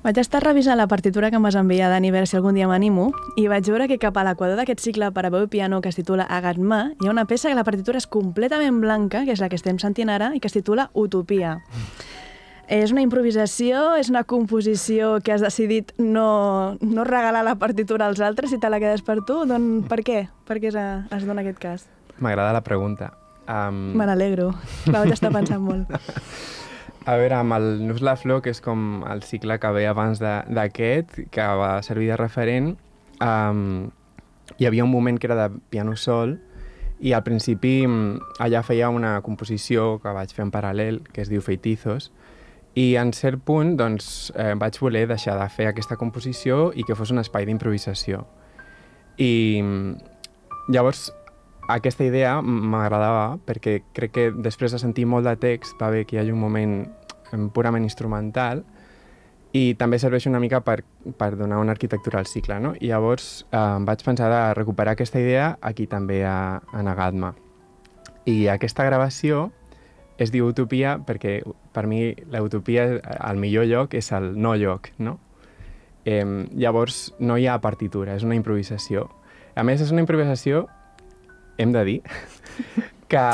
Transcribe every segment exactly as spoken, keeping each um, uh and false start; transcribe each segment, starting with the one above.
Vaig estar revisant la partitura que m'has enviat, Dani, a veure si algun dia m'animo, i vaig veure que cap a l'equador d'aquest cicle per a veu i piano que es titula Agat-me, hi ha una peça que la partitura és completament blanca, que és la que estem sentint ara, i que es titula Utopia. És una improvisació, és una composició que has decidit no, no regalar la partitura als altres i te la quedes per tu? Doncs per què? Per què es, es dona aquest cas? M'agrada la pregunta. Um... Me n'alegro, la vaig estar pensant molt. A veure, amb el Nus la Flor, que és com el cicle que ve abans d'aquest, que va servir de referent, um, hi havia un moment que era de piano sol, i al principi allà feia una composició que vaig fer en paral·lel, que es diu Feitizos, i en cert punt doncs, eh, vaig voler deixar de fer aquesta composició i que fos un espai d'improvisació. I llavors aquesta idea m'agradava perquè crec que després de sentir molt de text va bé que hi hagi un moment purament instrumental i també serveix una mica per, per donar una arquitectura al cicle, no? I llavors eh, vaig pensar de recuperar aquesta idea aquí també a, a Agat-me. I aquesta gravació es diu Utopia perquè per mi la utopia, el millor lloc és el no lloc, no? Eh, llavors no hi ha partitura, és una improvisació. A més, és una improvisació, hem de dir, que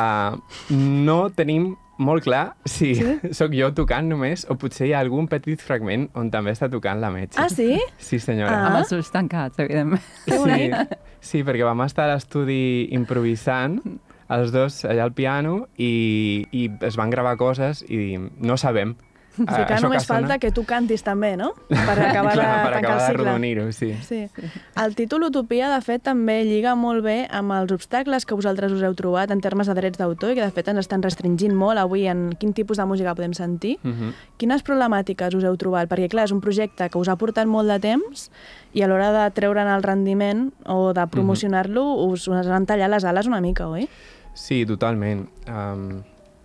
no tenim molt clar si sí? Sóc jo tocant només o potser hi ha algun petit fragment on també està tocant la Metge. Ah, sí? Sí, senyora. Ah. Amb els ulls tancats, evidentment. Sí, sí, perquè vam estar a l'estudi improvisant els dos allà al piano i, i es van gravar coses i no sabem. O sigui que només que falta que tu cantis també, no? Per acabar Clar, de per tancar acabar el cicle. d'arrodonir-ho, sí. sí. El títol Utopia, de fet, també lliga molt bé amb els obstacles que vosaltres us heu trobat en termes de drets d'autor i que, de fet, ens estan restringint molt avui en quin tipus de música podem sentir. Uh-huh. Quines problemàtiques us heu trobat? Perquè, clar, és un projecte que us ha portat molt de temps i a l'hora de treure'n el rendiment o de promocionar-lo us, us han tallat les ales una mica, oi? Sí, totalment. Um,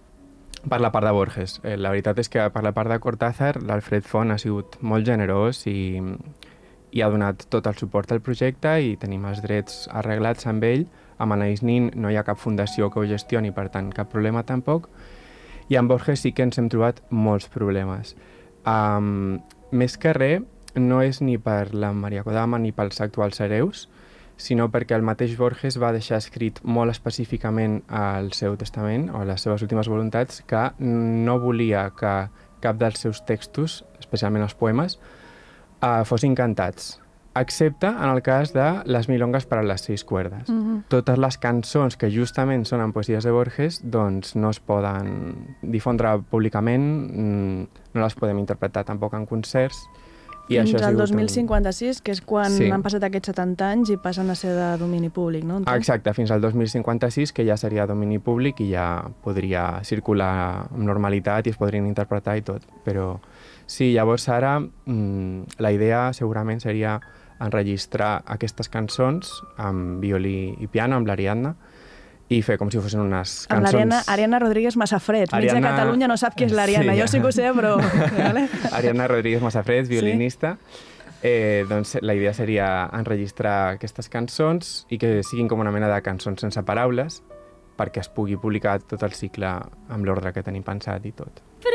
per la part de Borges. Eh, la veritat és que per la part de Cortázar, l'Alfred Font ha sigut molt generós i, i ha donat tot el suport al projecte i tenim els drets arreglats amb ell. Amb Anaïs Nin no hi ha cap fundació que ho gestioni, per tant, cap problema tampoc. I amb Borges sí que ens hem trobat molts problemes. Um, més que res, no és ni per la Maria Kodama ni pels actuals hereus, sinó perquè el mateix Borges va deixar escrit molt específicament al seu testament o a les seves últimes voluntats que no volia que cap dels seus textos, especialment els poemes, eh, fossin cantats, excepte en el cas de les milongas per a les sis cuerdes. Mm-hmm. Totes les cançons que justament són en poesies de Borges doncs no es poden difondre públicament, no les podem interpretar tampoc en concerts. I Fins això al dos mil cinquanta-sis, que és quan sí. han passat aquests setanta anys i passen a ser de domini públic, no? Ah, exacte, fins al dos mil cinquanta-sis, que ja seria domini públic i ja podria circular amb normalitat i es podrien interpretar i tot. Però sí, llavors ara mmm, la idea segurament seria enregistrar aquestes cançons amb violí i piano, amb l'Ariadna, i fer com si fossin unes cançons... Amb l'Ariadna Ariadna Rodríguez Massafret. Ariadna... Mig de Catalunya no sap qui és l'Ariadna. Sí. Jo sí que ho sé, però... Vale? Ariadna Rodríguez Massafret, violinista. Sí. Eh, doncs la idea seria enregistrar aquestes cançons i que siguin com una mena de cançons sense paraules perquè es pugui publicar tot el cicle amb l'ordre que tenim pensat i tot. Però